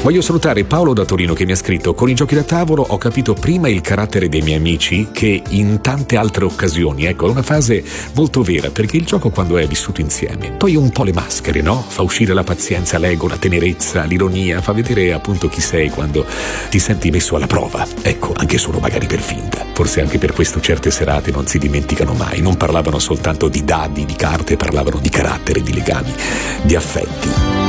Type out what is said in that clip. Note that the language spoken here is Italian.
Voglio salutare Paolo da Torino che mi ha scritto: con i giochi da tavolo ho capito prima il carattere dei miei amici che in tante altre occasioni. Ecco, è una frase molto vera, perché il gioco, quando è vissuto insieme, poi un po' le maschere, no? Fa uscire la pazienza, l'ego, la tenerezza, l'ironia, fa vedere appunto chi sei quando ti senti messo alla prova. Ecco, anche solo magari per finta. Forse anche per questo certe serate non si dimenticano mai, non parlavano soltanto di dadi, di carte, parlavano di carattere, di legami, di affetti.